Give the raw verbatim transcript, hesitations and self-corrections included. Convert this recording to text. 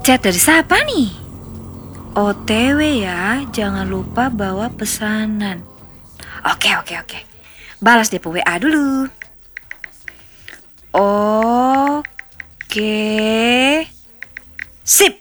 Chat dari siapa nih? O T W ya, jangan lupa bawa pesanan. Oke, oke, oke. Balas D P W A dulu. Oke. Sip.